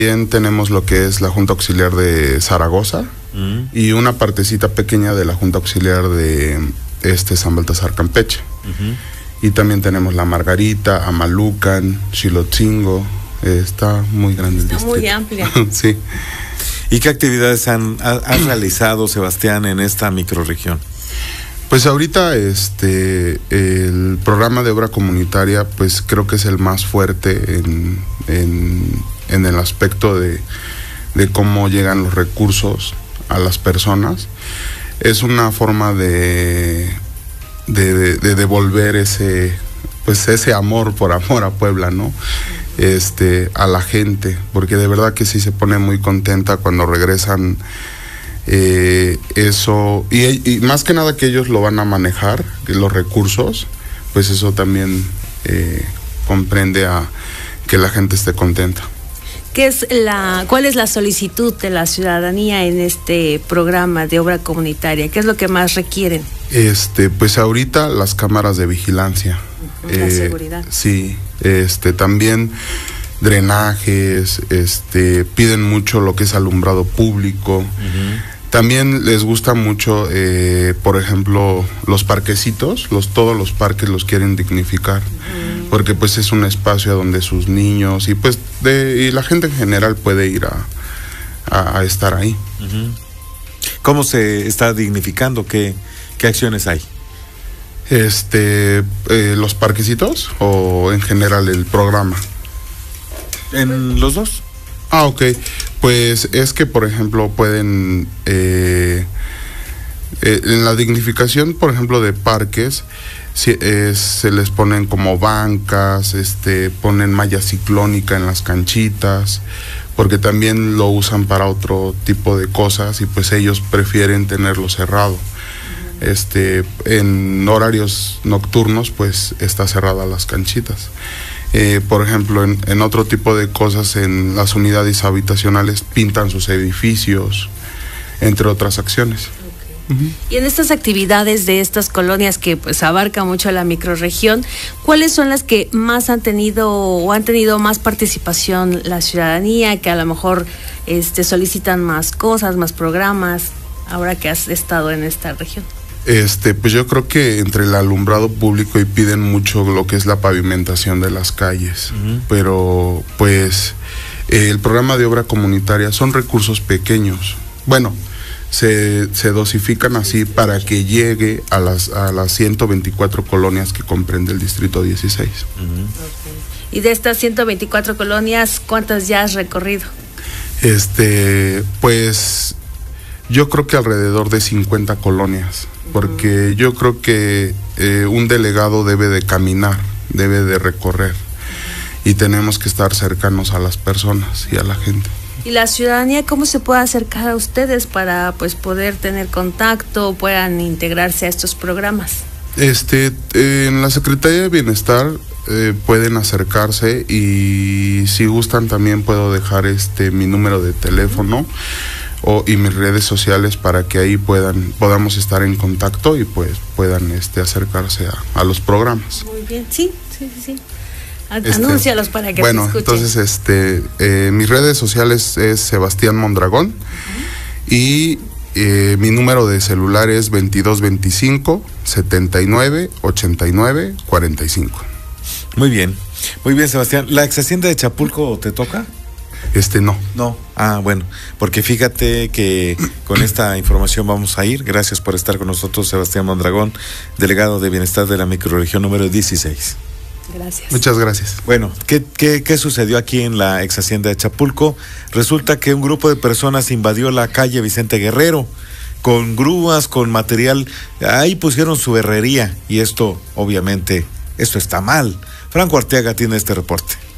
También tenemos lo que es la Junta Auxiliar de Zaragoza y una partecita pequeña de la Junta Auxiliar de San Baltasar Campeche. Y también tenemos La Margarita, Amalucan, Xilotzingo. Está muy grande el distrito. Muy amplia. Sí. ¿Y qué actividades han realizado, Sebastián, en esta microrregión? Pues ahorita el programa de obra comunitaria pues creo que es el más fuerte en el aspecto de cómo llegan los recursos a las personas. Es una forma de devolver ese amor por amor a Puebla, ¿no? A la gente, porque de verdad que sí se pone muy contenta cuando regresan eso, y más que nada que ellos lo van a manejar, los recursos, pues eso también comprende a que la gente esté contenta. ¿Cuál es la solicitud de la ciudadanía en este programa de obra comunitaria? ¿Qué es lo que más requieren? Pues ahorita las cámaras de vigilancia. La seguridad. Sí, también drenajes, piden mucho lo que es alumbrado público. También les gusta mucho, por ejemplo, los parquecitos, todos los parques los quieren dignificar, porque pues es un espacio donde sus niños y pues y la gente en general puede ir a estar ahí. ¿Cómo se está dignificando? ¿Qué acciones hay? ¿Los parquecitos o en general el programa? En los dos. Ah, ok. Pues es que, por ejemplo, pueden, en la dignificación, por ejemplo, de parques, se les ponen como bancas, ponen malla ciclónica en las canchitas, porque también lo usan para otro tipo de cosas y pues ellos prefieren tenerlo cerrado. En horarios nocturnos, pues está cerrada las canchitas. Por ejemplo, en otro tipo de cosas, en las unidades habitacionales pintan sus edificios, entre otras acciones. Y en estas actividades de estas colonias que pues abarca mucho la microrregión, ¿cuáles son las que más han tenido más participación la ciudadanía, que a lo mejor solicitan más cosas, más programas, ahora que has estado en esta región? Pues yo creo que entre el alumbrado público y piden mucho lo que es la pavimentación de las calles, pero pues el programa de obra comunitaria son recursos pequeños. Bueno, se dosifican así para que llegue a las 124 colonias que comprende el distrito 16. Y de estas 124 colonias, ¿cuántas ya has recorrido? Pues yo creo que alrededor de 50 colonias, porque yo creo que un delegado debe de caminar, debe de recorrer, y tenemos que estar cercanos a las personas y a la gente. ¿Y la ciudadanía cómo se puede acercar a ustedes para pues poder tener contacto, puedan integrarse a estos programas? En la Secretaría de Bienestar pueden acercarse, y si gustan también puedo dejar mi número de teléfono y mis redes sociales para que ahí podamos estar en contacto y pues puedan acercarse a los programas. Muy bien, sí. Anúncialos para que se escuchen. Bueno, entonces mis redes sociales es Sebastián Mondragón, y mi número de celular es 2225 79 89 45. Muy bien, Sebastián. ¿La ex hacienda de Chapulco te toca? No. Ah, bueno, porque fíjate que con esta información vamos a ir. Gracias por estar con nosotros, Sebastián Mondragón, delegado de Bienestar de la microrregión número 16. Gracias. Muchas gracias. Bueno, ¿qué sucedió aquí en la ex hacienda de Chapulco? Resulta que un grupo de personas invadió la calle Vicente Guerrero con grúas, con material. Ahí pusieron su herrería, y esto, obviamente, esto está mal. Franco Arteaga tiene este reporte.